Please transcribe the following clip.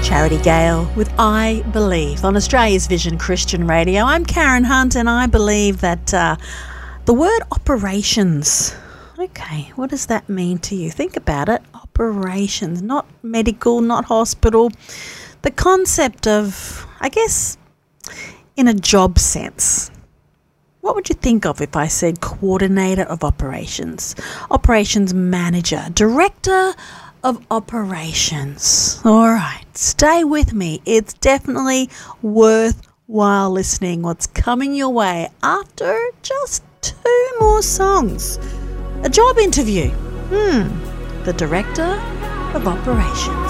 Charity Gale with I Believe on Australia's Vision Christian Radio. I'm Karen Hunt, and I believe that the word operations, okay, what does that mean to you? Think about it. Operations, not medical, not hospital. The concept of, I guess, in a job sense. What would you think of if I said coordinator of operations, operations manager, director of operations? All right, stay with me. It's definitely worthwhile listening. What's coming your way after just 2 more songs? A job interview. The director of operations.